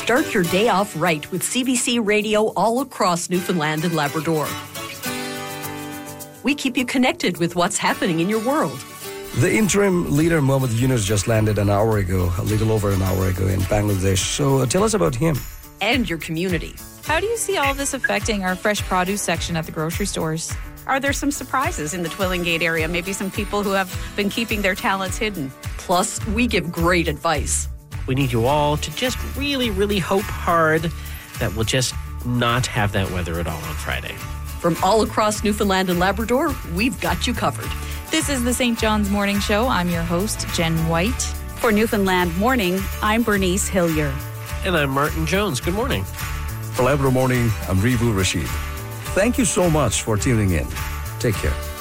Start your day off right with CBC Radio all across Newfoundland and Labrador. We keep you connected with what's happening in your world. The interim leader, Mohammad Yunus, just landed a little over an hour ago in Bangladesh. So tell us about him. And your community. How do you see all this affecting our fresh produce section at the grocery stores? Are there some surprises in the Twillingate area? Maybe some people who have been keeping their talents hidden. Plus, we give great advice. We need you all to just really, really hope hard that we'll just not have that weather at all on Friday. From all across Newfoundland and Labrador, we've got you covered. This is the St. John's Morning Show. I'm your host, Jen White. For Newfoundland Morning, I'm Bernice Hillier. And I'm Martin Jones. Good morning. For Labrador Morning, I'm Rivu Rashid. Thank you so much for tuning in. Take care.